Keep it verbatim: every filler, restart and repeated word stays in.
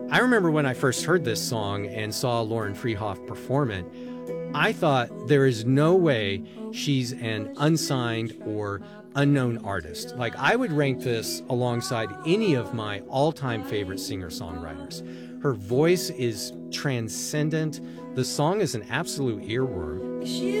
I remember when I first heard this song and saw Lauren Freehoff perform it, I thought there is no way she's an unsigned or unknown artist. Like, I would rank this alongside any of my all-time favorite singer-songwriters. Her voice is transcendent. The song is an absolute earworm.